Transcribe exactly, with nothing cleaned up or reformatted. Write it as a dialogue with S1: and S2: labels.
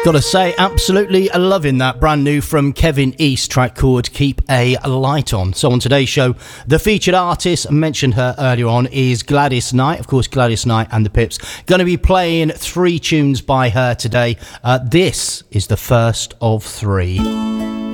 S1: Gotta say, absolutely loving that brand new from Kevin East track called Keep a Light On. So on today's show, the featured artist, mentioned her earlier on, is Gladys Knight. Of course, Gladys Knight and the Pips. Going to be playing three tunes by her today. Uh, this is the first of three.